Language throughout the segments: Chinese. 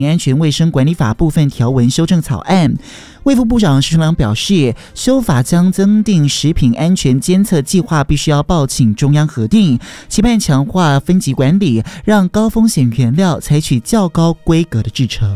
安全卫生管理法部分条文修正草案。卫福部长石春良表示，修法将增订食品安全监测计划必须要报请中央核定，期盼强化分级管理，让高风险原料采取较高规格的制成。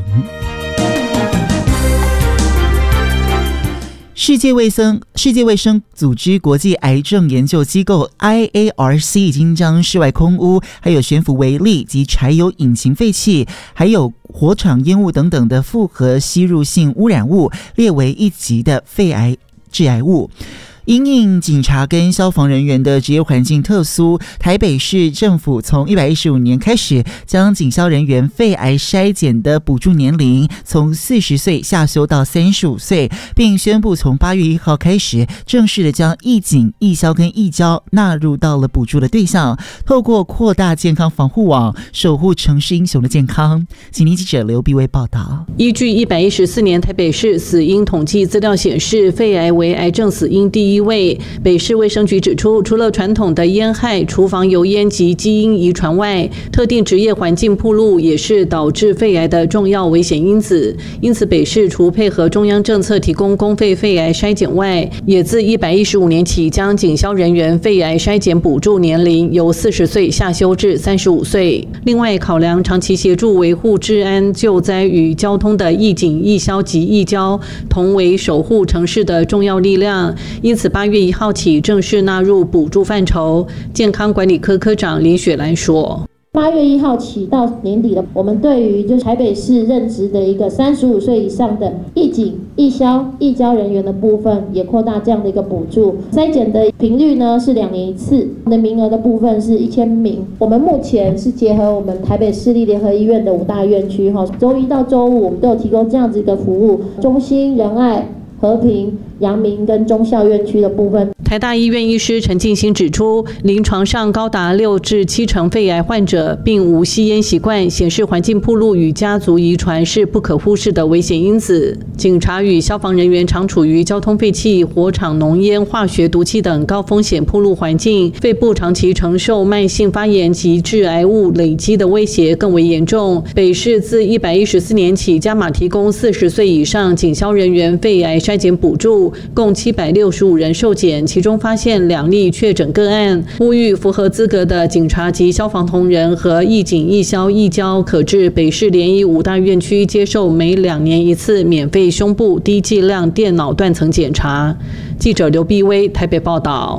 世界卫生组织国际癌症研究机构 IARC 已经将室外空污、还有悬浮微粒及柴油引擎废气、还有火场烟雾等等的复合吸入性污染物列为1级的肺癌致癌物。因应警察跟消防人员的职业环境特殊，台北市政府从115年开始将警消人员肺癌筛检的补助年龄从40岁下修到35岁，并宣布从8月1号开始正式的将义警、义消跟义交纳入到了补助的对象，透过扩大健康防护网，守护城市英雄的健康。请听记者刘碧薇报道。 依据114年台北市死因统计资料显示，肺癌为癌症死因第一位。北市卫生局指出，除了传统的烟害、厨房油烟及基因遗传外，特定职业环境暴露也是导致肺癌的重要危险因子。因此，北市除配合中央政策提供公费肺癌筛检外，也自115年起将警消人员肺癌筛检补助年龄由40岁下修至35岁。另外，考量长期协助维护治安、救灾与交通的义警、义消及义交，同为守护城市的重要力量，因此8月1号起正式纳入补助范畴。健康管理科科长林雪兰说 ：8月1号起到年底了，我们对于就是台北市任职的一个35岁以上的义警、义消、义交人员的部分，也扩大这样的一个补助。筛检的频率呢是2年1次，的名额的部分是1000名。我们目前是结合我们台北市立联合医院的5大院区，周一到周五我们都有提供这样子一个服务，中心、仁爱、和平、阳明跟忠孝院区的部分。 台大医院医师陈进兴指出，临床上高达6至7成肺癌患者并无吸烟习惯，显示环境暴露与家族遗传是不可忽视的危险因子。警察与消防人员常处于交通废气、火场浓烟、化学毒气等高风险暴露环境，肺部长期承受慢性发炎及致癌物累积的威胁更为严重。北市自114年起加码提供40岁以上警消人员肺癌筛检补助，共765人受检，其中发现2例确诊个案，呼吁符合资格的警察及消防同仁和义警、义消、义交可至北市联谊5大院区接受每2年1次免费胸部低剂量电脑断层检查。记者刘碧薇台北报道。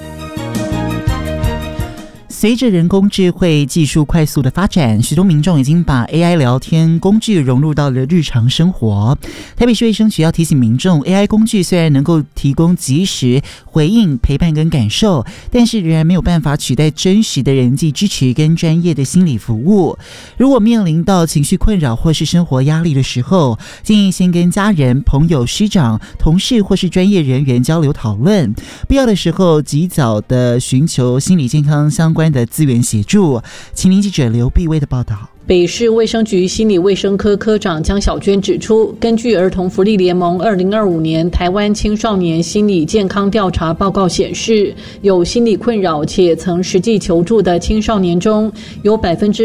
随着人工智慧技术快速的发展，许多民众已经把 AI 聊天工具融入到了日常生活。台北市卫生局要提醒民众， AI 工具虽然能够提供及时回应、陪伴跟感受，但是仍然没有办法取代真实的人际支持跟专业的心理服务。如果面临到情绪困扰或是生活压力的时候，建议先跟家人、朋友、师长、同事或是专业人员交流讨论，必要的时候及早的寻求心理健康相关的资源协助。请听记者刘碧薇的报道。 北市卫生局心理卫生科科长江小娟指出，根据儿童福利联盟2025年台湾青少年心理健康调查报告显示，有心理困扰且曾实际求助的青少年中，有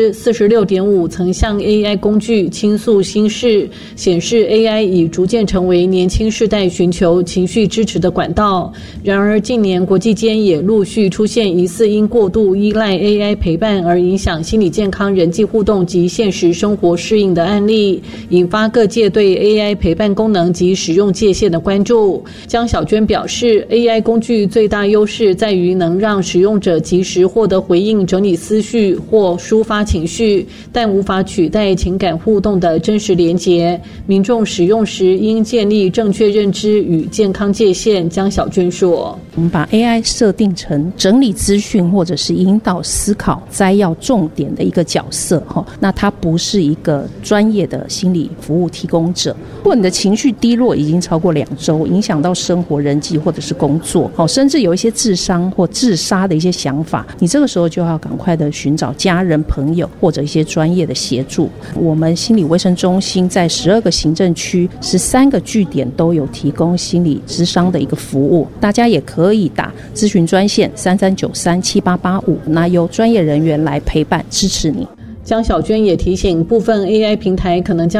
46.5% 曾向 AI 工具倾诉心事，显示 AI 已逐渐成为年轻世代寻求情绪支持的管道。然而近年国际间也陆续出现疑似因过度依赖 AI 陪伴而影响心理健康、人际互动及现实生活适应的案例，引发各界对 AI 陪伴功能及使用界限的关注。江小娟表示， AI 工具最大优势在于能让使用者及时获得回应、整理思绪或抒发情绪，但无法取代情感互动的真实连结。民众使用时应建立正确认知与健康界限。江小娟说， 我们把 AI 设定成整理资讯或者是引导思考、摘要重点的一个角色，那它不是一个专业的心理服务提供者。如果你的情绪低落已经超过2周，影响到生活、人际或者是工作，甚至有一些自伤或自杀的一些想法，你这个时候就要赶快的寻找家人、朋友或者一些专业的协助。我们心理卫生中心在12个行政区13个据点都有提供心理咨商的一个服务，大家也可以打咨询专线33937885，那由专业人员来陪伴支持你。 江小娟也提醒，部分 AI 平台可能将